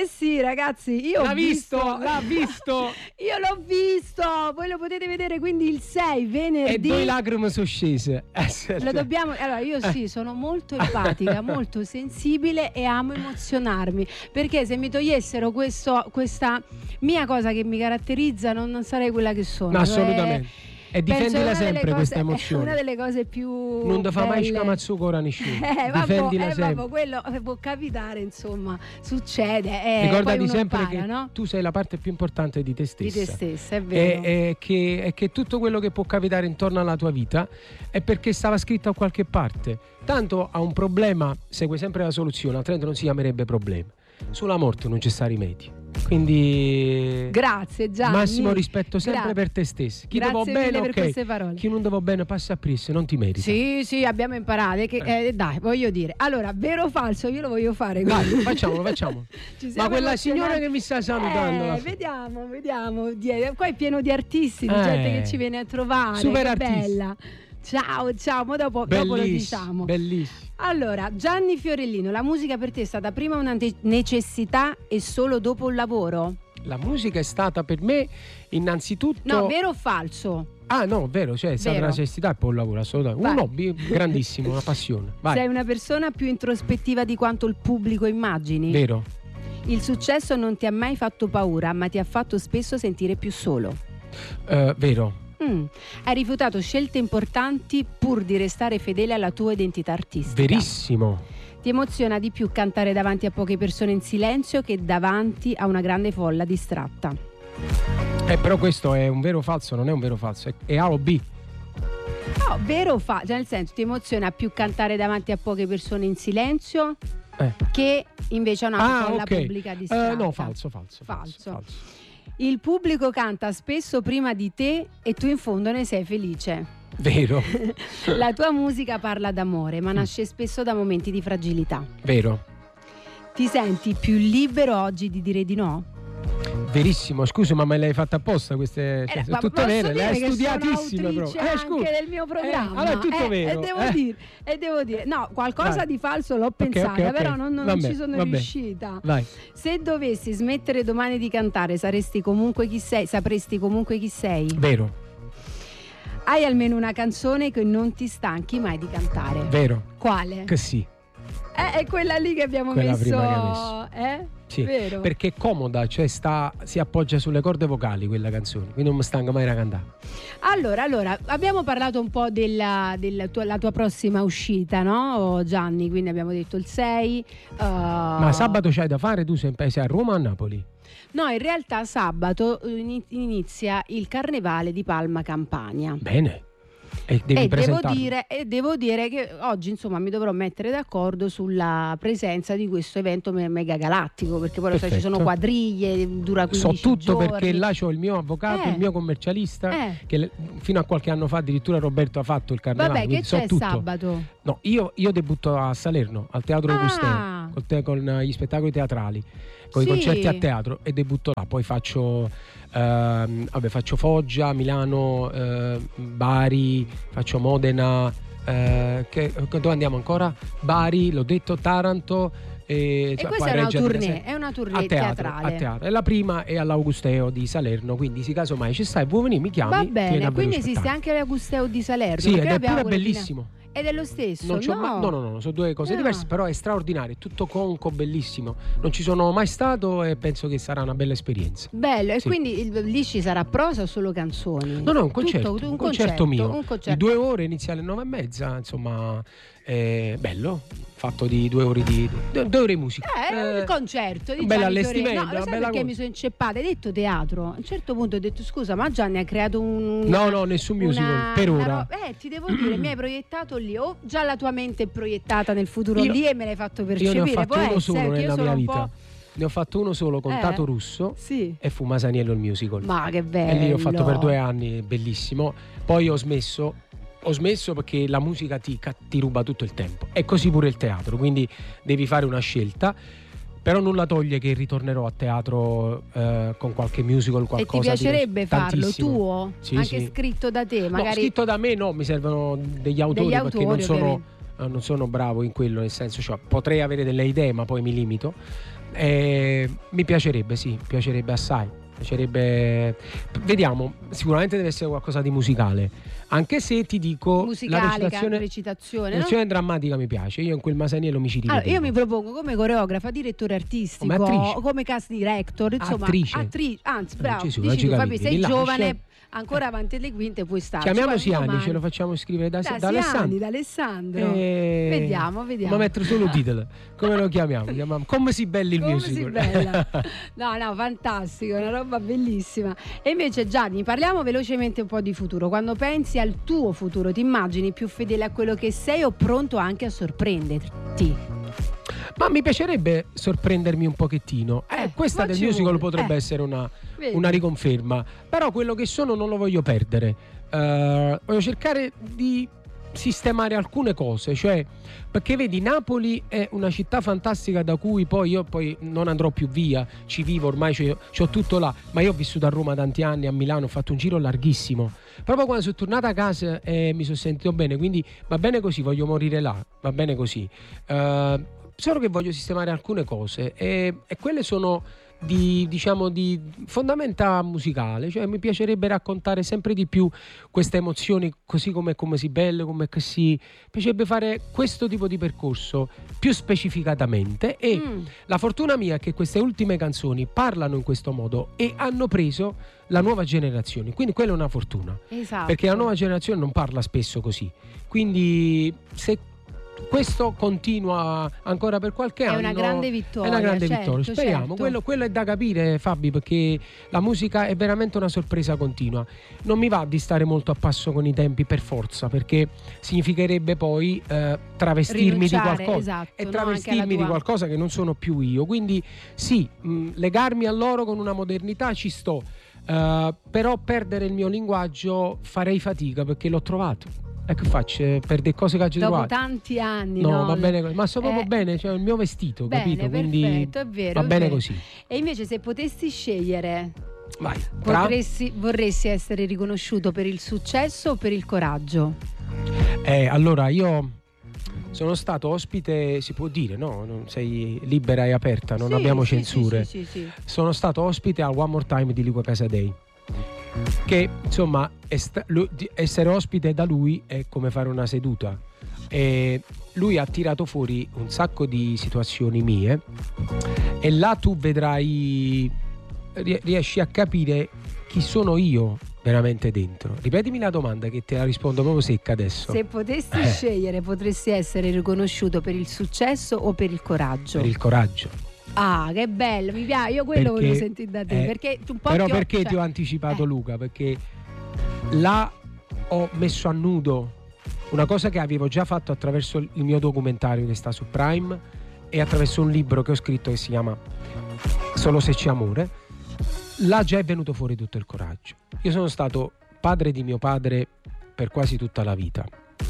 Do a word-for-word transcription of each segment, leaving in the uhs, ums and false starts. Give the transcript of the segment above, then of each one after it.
Eh sì, ragazzi, io l'ha ho visto, visto, l'ha visto. Io l'ho visto, voi lo potete vedere quindi il sei venerdì. E due lacrime sono scese. Eh, Lo dobbiamo. Allora, io sì, sono molto empatica, molto sensibile e amo emozionarmi. Perché se mi togliessero questo, questa mia cosa che mi caratterizza, non, non sarei quella che sono. No, assolutamente. E difendila sempre questa emozione. È una delle cose più non ti fa mai belle. scamazzura a nessuno. Eh, Difendila vabbè, sempre. vabbè, quello può capitare, insomma, succede. Eh, Ricordati poi uno sempre impara, che no? tu sei la parte più importante di te stessa. Di te stessa, è vero. E, e, che, e che tutto quello che può capitare intorno alla tua vita è perché stava scritto a qualche parte. Tanto a un problema segue sempre la soluzione, altrimenti non si chiamerebbe problema. Sulla morte non c'è sta rimedio. Quindi grazie Gianni, massimo rispetto sempre Gra- per te stesso. Chi grazie ti va bene, per ok. queste parole. Chi non ti va bene passa a prisse, non ti merita. Sì, sì, abbiamo imparato che, eh, dai, voglio dire. Allora, vero o falso, io lo voglio fare. Dai, facciamolo, facciamolo. Ma quella signora che mi sta salutando. Eh, vediamo, vediamo. Die- Qua è pieno di artisti, di Eh, gente che ci viene a trovare. super che artisti. bella. Ciao, ciao, ma dopo, dopo lo diciamo. Bellissimo. Allora, Gianni Fiorellino, la musica per te è stata prima una te- necessità e solo dopo un lavoro? La musica è stata per me innanzitutto. No, vero o falso? Ah no, vero, cioè è stata Vero. una necessità e poi un lavoro, assolutamente. Vai. Un hobby grandissimo, una passione. Vai. Sei una persona più introspettiva di quanto il pubblico immagini? Vero. Il successo non ti ha mai fatto paura, ma ti ha fatto spesso sentire più solo. Uh, vero. Mm. Hai rifiutato scelte importanti pur di restare fedele alla tua identità artistica. Verissimo. Ti emoziona di più cantare davanti a poche persone in silenzio che davanti a una grande folla distratta. Eh, però questo è un vero o falso, non è un vero o falso, è, è A o B. No, vero o falso? Cioè, nel senso, ti emoziona più cantare davanti a poche persone in silenzio Eh. che invece a una Ah, folla ok. pubblica distratta. Eh, no, falso, falso, falso, Falso. falso. Il pubblico canta spesso prima di te e tu in fondo ne sei felice. Vero. La tua musica parla d'amore, ma nasce spesso da momenti di fragilità. Vero. Ti senti più libero oggi di dire di no? Verissimo, scusa, ma me l'hai fatta apposta queste, cioè, Eh, sono ma tutte posso vere, le dire hai che sono studiatissime autrice proprio. Eh, scusa. anche del mio programma. Eh, allora è tutto Eh, vero. E devo, eh. dire, e devo dire, no, qualcosa Vai. di falso l'ho Ok, pensata, ok, ok. però non, non Vabbè, ci sono vabbè. riuscita. Vai. Se dovessi smettere domani di cantare, saresti comunque chi sei, sapresti comunque chi sei? Vero, Hai almeno una canzone che non ti stanchi mai di cantare? vero. Quale? Che sì. Eh, è quella lì che abbiamo Quella messo. prima che hai messo. Eh? Sì, Vero? perché è comoda, cioè sta, si appoggia sulle corde vocali quella canzone, quindi non mi stanca mai da cantare. Allora, allora, abbiamo parlato un po' della, della tua, la tua prossima uscita, no Gianni? Quindi abbiamo detto il sei. uh, Ma sabato c'hai da fare, tu sei, sei a Roma o a Napoli? No, in realtà sabato ini- inizia il Carnevale di Palma Campania. Bene. E devi E devo, presentarlo. dire, e devo dire che oggi insomma mi dovrò mettere d'accordo sulla presenza di questo evento me- mega galattico, perché poi lo sai, ci sono Perfetto. quadriglie, dura So quindici tutto giorni. perché là c'ho il mio avvocato, Eh. il mio commercialista, Eh. che le- fino a qualche anno fa addirittura Roberto ha fatto il carnevale. Vabbè, che quindi so c'è tutto. sabato? No, io, io debutto a Salerno, al Teatro Ah. Augusteo, col te- con gli spettacoli teatrali, con Sì. i concerti a teatro, e debutto là. Poi faccio, ehm, vabbè, faccio Foggia, Milano, eh, Bari, faccio Modena, eh, che, dove andiamo ancora? Bari, l'ho detto, Taranto. E, E cioè, questa poi è una Reggio tournée, Emilia, è una tournée a teatro, teatrale. a teatro. E la prima è all'Augusteo di Salerno, quindi se caso mai ci stai, vuoi venire, mi chiami. Va ti vieni a bene, vedere quindi lo esiste spettacolo. anche l'Augusteo di Salerno. Sì, perché ed è abbiamo pure quello di- bellissimo. Ed è lo stesso? Non c'ho no. mai- no, no, no, sono due cose No. diverse, però è straordinario, è tutto conco, bellissimo. Non ci sono mai stato e penso che sarà una bella esperienza. Bello, e Sì. quindi il- lì ci sarà prosa o solo canzoni? No, no, un Tutto- concerto, un un concerto mio. un Di concerto. due ore, inizia alle nove e mezza, insomma, è bello, fatto di due ore di due, due ore di musica. Eh, Eh, il concerto di un bel Gianni allestimento, Fiorello. No, una lo sai bella perché cosa. mi sono inceppata? Hai detto teatro. A un certo punto ho detto scusa, ma Gianni ha creato un No, no, nessun musical, una- per una ora. ro- eh, ti devo dire, mi hai proiettato lì, o già la tua mente è proiettata nel futuro Io- lì e me l'hai fatto Io ne ho percepire. fatto Può uno essere solo che io nella sono mia un vita. po'- Ne ho fatto uno solo con Eh? Tato Russo Sì. e fu Masaniello il musical. Ma che bello. E lì ho fatto per due anni, bellissimo. Poi ho smesso, ho smesso perché la musica ti, ca- ti ruba tutto il tempo. E così pure il teatro, quindi devi fare una scelta. Però nulla toglie che ritornerò a teatro eh, con qualche musical, E qualcosa ti piacerebbe di farlo tantissimo. tuo? Sì, Anche sì. scritto da te, No, magari scritto da me no, mi servono degli autori, degli perché autori, non sono ovviamente. non sono bravo in quello, nel senso, cioè, potrei avere delle idee ma poi mi limito. Eh, mi piacerebbe, sì, piacerebbe assai. Piacerebbe, vediamo, sicuramente deve essere qualcosa di musicale, anche se ti dico musicale, la recitazione, recitazione, la recitazione no? drammatica mi piace, io in quel Masaniello mi ci rivedevo. Allora, io mi propongo come coreografa, direttore artistico, come, attrice. come cast director, insomma, attrice, attri- anzi bravo, Gesù, dici tu, Fabi, sei là, giovane, scel- ancora avanti alle quinte puoi stare. Chiamiamo Siani, ce lo facciamo scrivere da, da, da Alessandro. Da Alessandro. E... Vediamo, vediamo. Ma mettere solo il titolo. Come lo chiamiamo? chiamiamo Come si belli il Come musical. si bella. No, no, fantastico, una roba bellissima. E invece Gianni, parliamo velocemente un po' di futuro. Quando pensi al tuo futuro, ti immagini più fedele a quello che sei o pronto anche a sorprenderti? Ma mi piacerebbe sorprendermi un pochettino. Eh, Eh, questa ma del ci musical vuole. potrebbe Eh. essere una, Vedi. una riconferma. Però quello che sono non lo voglio perdere. Eh, voglio cercare di sistemare alcune cose, cioè, perché vedi, Napoli è una città fantastica da cui poi io poi non andrò più via, ci vivo ormai, c'ho tutto là, ma io ho vissuto a Roma tanti anni, a Milano, ho fatto un giro larghissimo. Proprio quando sono tornato a casa eh, mi sono sentito bene, quindi va bene così, voglio morire là, va bene così. Eh, solo che voglio sistemare alcune cose e, e quelle sono di, diciamo, di fondamenta musicale, cioè mi piacerebbe raccontare sempre di più queste emozioni, così come come si belle, come così. Mi piacerebbe fare questo tipo di percorso più specificatamente e Mm. la fortuna mia è che queste ultime canzoni parlano in questo modo e hanno preso la nuova generazione, quindi quella è una fortuna, Esatto. perché la nuova generazione non parla spesso così, quindi se questo continua ancora per qualche È anno una grande vittoria, è una grande certo, vittoria, speriamo. certo. Quello, quello è da capire, Fabi, perché la musica è veramente una sorpresa continua. Non mi va di stare molto a passo con i tempi per forza, perché significherebbe poi eh, travestirmi Rinunciare, di qualcosa esatto, e no, travestirmi anche alla di tua- qualcosa che non sono più io. Quindi sì, mh, legarmi a loro con una modernità ci sto, eh, però perdere il mio linguaggio farei fatica perché l'ho trovato. E che faccio? Eh, Perdere cose che ho già Dopo trovato? tanti anni, No, no? va bene così. Ma sto proprio Eh, bene, cioè il mio vestito, bene, capito? Quindi perfetto, è vero, va è bene vero. così. E invece se potessi scegliere, Vai. Tra... potresti, vorresti essere riconosciuto per il successo o per il coraggio? Eh, allora io sono stato ospite, si può dire, no? Non sei libera e aperta, non Sì, abbiamo sì, censure. sì, sì, sì, sì. Sono stato ospite a One More Time di Luca Casadei. Che insomma è sta- lu- di- essere ospite da lui è come fare una seduta. E lui ha tirato fuori un sacco di situazioni mie e là tu vedrai, rie- riesci a capire chi sono io veramente dentro. Ripetimi la domanda che te la rispondo proprio secca adesso. Se potessi Eh. scegliere, potresti essere riconosciuto per il successo o per il coraggio? Per il coraggio. Ah, che bello, mi piace. Io quello Perché- voglio sentire da te. eh, perché un po' Però ti ho- perché cioè- ti ho anticipato eh. Luca? Perché là ho messo a nudo una cosa che avevo già fatto attraverso il mio documentario che sta su Prime e attraverso un libro che ho scritto che si chiama Solo se c'è amore. Là già è venuto fuori tutto il coraggio. Io sono stato padre di mio padre per quasi tutta la vita.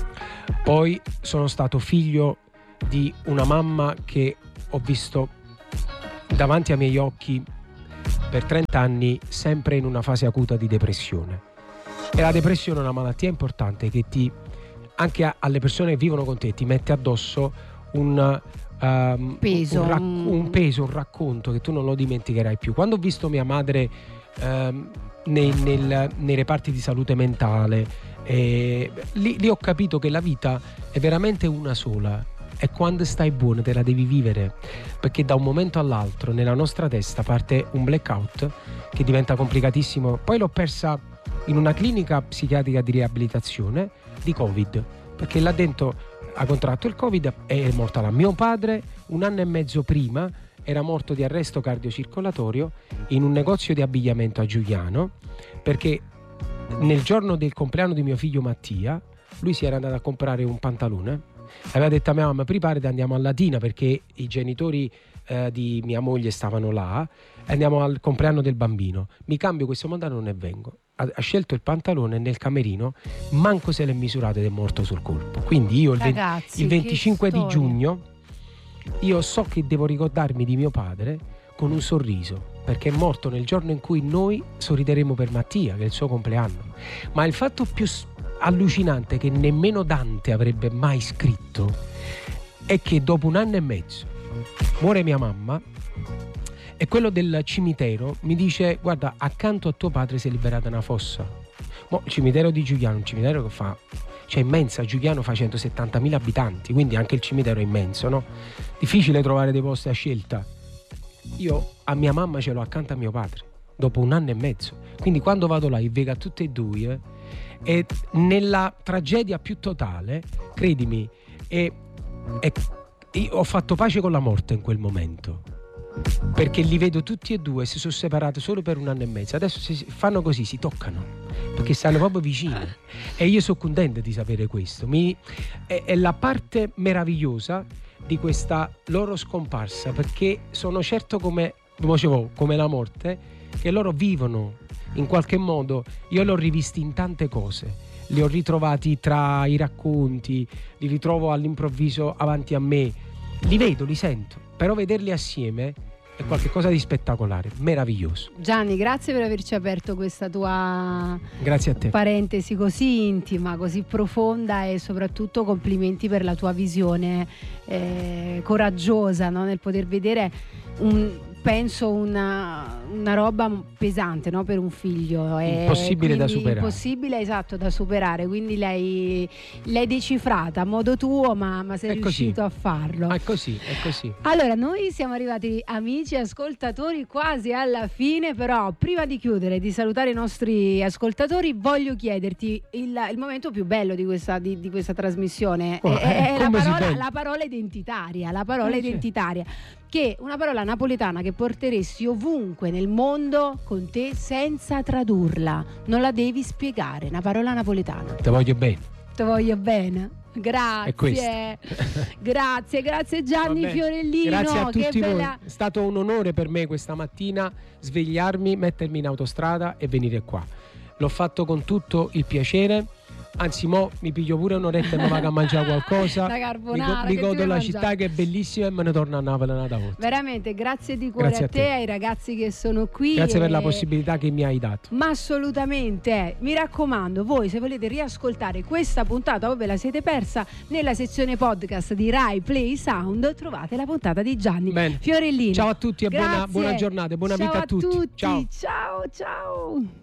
Poi sono stato figlio di una mamma che ho visto davanti ai miei occhi per trenta anni sempre in una fase acuta di depressione. E la depressione è una malattia importante che ti, anche a- alle persone che vivono con te, ti mette addosso un, um, Peso. un, rac- un peso, un racconto che tu non lo dimenticherai più. Quando ho visto mia madre ehm, nei, nel- nei reparti di salute mentale, eh, lì, lì ho capito che la vita è veramente una sola. E quando stai buono te la devi vivere, perché da un momento all'altro nella nostra testa parte un blackout che diventa complicatissimo. Poi l'ho persa in una clinica psichiatrica di riabilitazione di Covid, perché là dentro ha contratto il Covid e è morta là. Mio padre un anno e mezzo prima era morto di arresto cardiocircolatorio in un negozio di abbigliamento a Giuliano, perché nel giorno del compleanno di mio figlio Mattia lui si era andato a comprare un pantalone. Aveva detto a mia mamma: preparati, andiamo a Latina, perché i genitori eh, di mia moglie stavano là e andiamo al compleanno del bambino. Mi cambio questo pantalone e vengo. Ha, ha scelto il pantalone nel camerino, manco se l'è misurato ed è morto sul colpo. Quindi io il, ve- Ragazzi, il che venticinque di storia. giugno io so che devo ricordarmi di mio padre con un sorriso, perché è morto nel giorno in cui noi sorrideremo per Mattia, che è il suo compleanno. Ma il fatto più s- allucinante che nemmeno Dante avrebbe mai scritto è che dopo un anno e mezzo muore mia mamma e quello del cimitero mi dice: guarda, accanto a tuo padre si è liberata una fossa. Mo, il cimitero di Giuliano, un cimitero che fa, cioè immensa, Giuliano fa centosettantamila abitanti, quindi anche il cimitero è immenso, no? Difficile trovare dei posti a scelta. Io a mia mamma ce l'ho accanto a mio padre dopo un anno e mezzo, quindi quando vado là e vedo a tutte e due, e nella tragedia più totale, credimi, e, e, io ho fatto pace con la morte in quel momento, perché li vedo tutti e due, si sono separati solo per un anno e mezzo, adesso si fanno così, si toccano perché stanno proprio vicini e io sono contento di sapere questo. Mi, è, è la parte meravigliosa di questa loro scomparsa, perché sono certo come, come la morte, che loro vivono in qualche modo. Io li ho rivisti in tante cose, li ho ritrovati tra i racconti, li ritrovo all'improvviso avanti a me, li vedo, li sento, però vederli assieme è qualcosa di spettacolare, meraviglioso. Gianni, grazie per averci aperto questa tua grazie a te. parentesi così intima, così profonda, e soprattutto complimenti per la tua visione eh, coraggiosa, no? Nel poter vedere un, penso una, una roba pesante, no? Per un figlio è impossibile da superare, impossibile, esatto, da superare, quindi lei l'hai decifrata a modo tuo, ma, ma sei è riuscito così. a farlo. È così, è così. Allora, noi siamo arrivati, amici ascoltatori, quasi alla fine, però prima di chiudere, di salutare i nostri ascoltatori, voglio chiederti il, il momento più bello di questa, di, di questa trasmissione. Oh, è, è la, come si parola, vede? la parola identitaria, la parola Eh, sì. identitaria, che è una parola napoletana che porteresti ovunque nel mondo con te senza tradurla, non la devi spiegare, una parola napoletana. Te voglio bene. Te voglio bene. Grazie, grazie, grazie Gianni Vabbè, Fiorellino. grazie a che tutti voi. bella... È stato un onore per me questa mattina svegliarmi, mettermi in autostrada e venire qua. L'ho fatto con tutto il piacere. Anzi, mo mi piglio pure un'oretta e mi vado a mangiare qualcosa. La carbonara, mi, che go- mi ti godo la vuoi città mangiare? che è bellissima e me ne torno a Napoli un'altra volta. Veramente, grazie di cuore Grazie a a te, te. ai ragazzi che sono qui. Grazie e... per la possibilità che mi hai dato. Ma assolutamente, mi raccomando, voi se volete riascoltare questa puntata o ve la siete persa, nella sezione podcast di Rai Play Sound trovate la puntata di Gianni Bene. Fiorellino. Ciao a tutti e buona, Grazie. buona giornata e buona Ciao vita a tutti. tutti. Ciao. Ciao, ciao.